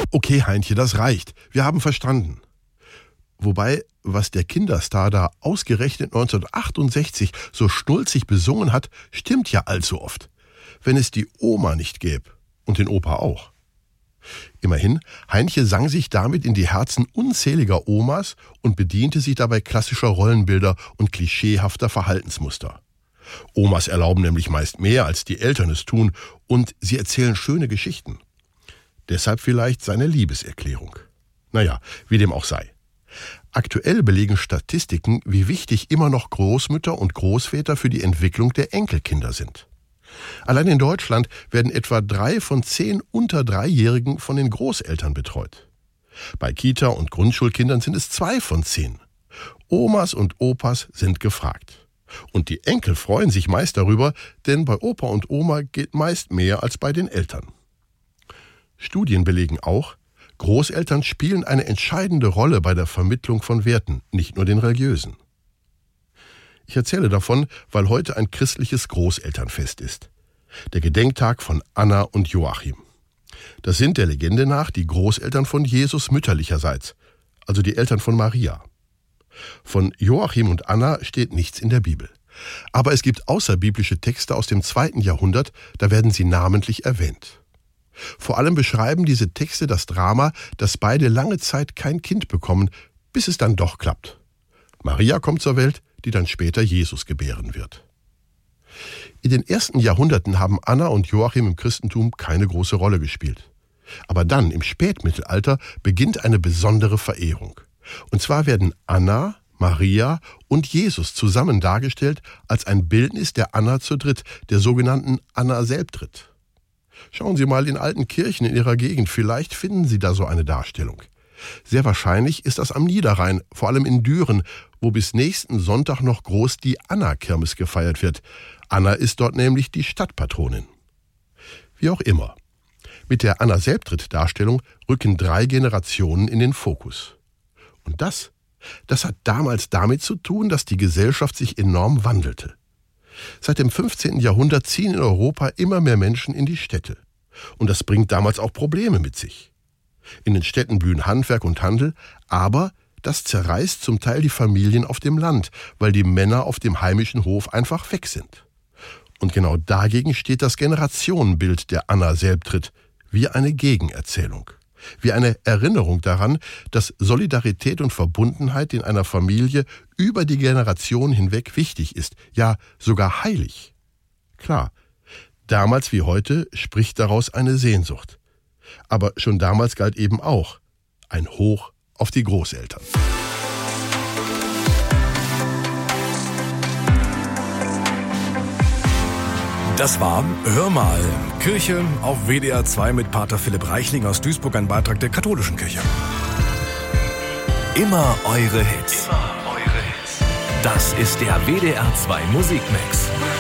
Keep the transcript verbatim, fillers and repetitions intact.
Okay, Heintje, das reicht. Wir haben verstanden. Wobei, was der Kinderstar da ausgerechnet neunzehnhundertachtundsechzig so schnulzig besungen hat, stimmt ja allzu oft. Wenn es die Oma nicht gäbe und den Opa auch. Immerhin, Heintje sang sich damit in die Herzen unzähliger Omas und bediente sich dabei klassischer Rollenbilder und klischeehafter Verhaltensmuster. Omas erlauben nämlich meist mehr, als die Eltern es tun, und sie erzählen schöne Geschichten. Deshalb vielleicht seine Liebeserklärung. Naja, wie dem auch sei. Aktuell belegen Statistiken, wie wichtig immer noch Großmütter und Großväter für die Entwicklung der Enkelkinder sind. Allein in Deutschland werden etwa drei von zehn unter Dreijährigen von den Großeltern betreut. Bei Kita- und Grundschulkindern sind es zwei von zehn. Omas und Opas sind gefragt. Und die Enkel freuen sich meist darüber, denn bei Opa und Oma geht meist mehr als bei den Eltern. Studien belegen auch, Großeltern spielen eine entscheidende Rolle bei der Vermittlung von Werten, nicht nur den religiösen. Ich erzähle davon, weil heute ein christliches Großelternfest ist. Der Gedenktag von Anna und Joachim. Das sind der Legende nach die Großeltern von Jesus mütterlicherseits, also die Eltern von Maria. Von Joachim und Anna steht nichts in der Bibel. Aber es gibt außerbiblische Texte aus dem zweiten Jahrhundert, da werden sie namentlich erwähnt. Vor allem beschreiben diese Texte das Drama, dass beide lange Zeit kein Kind bekommen, bis es dann doch klappt. Maria kommt zur Welt, die dann später Jesus gebären wird. In den ersten Jahrhunderten haben Anna und Joachim im Christentum keine große Rolle gespielt. Aber dann, im Spätmittelalter, beginnt eine besondere Verehrung. Und zwar werden Anna, Maria und Jesus zusammen dargestellt als ein Bildnis der Anna zur Dritt, der sogenannten Anna Selbdritt. Schauen Sie mal in alten Kirchen in Ihrer Gegend, vielleicht finden Sie da so eine Darstellung. Sehr wahrscheinlich ist das am Niederrhein, vor allem in Düren, wo bis nächsten Sonntag noch groß die Anna-Kirmes gefeiert wird. Anna ist dort nämlich die Stadtpatronin. Wie auch immer. Mit der Anna-Selbdritt-Darstellung rücken drei Generationen in den Fokus. Und das, das hat damals damit zu tun, dass die Gesellschaft sich enorm wandelte. Seit dem fünfzehnten Jahrhundert ziehen in Europa immer mehr Menschen in die Städte. Und das bringt damals auch Probleme mit sich. In den Städten blühen Handwerk und Handel, aber das zerreißt zum Teil die Familien auf dem Land, weil die Männer auf dem heimischen Hof einfach weg sind. Und genau dagegen steht das Generationenbild der Anna Selbdritt, wie eine Gegenerzählung. Wie eine Erinnerung daran, dass Solidarität und Verbundenheit in einer Familie über die Generation hinweg wichtig ist, ja sogar heilig. Klar, damals wie heute spricht daraus eine Sehnsucht. Aber schon damals galt eben auch ein Hoch auf die Großeltern. Das war Hör mal, Kirche auf W D R zwei mit Pater Philipp Reichling aus Duisburg, ein Beitrag der katholischen Kirche. Immer eure Hits. Immer eure Hits. Das ist der W D R zwei Musikmix.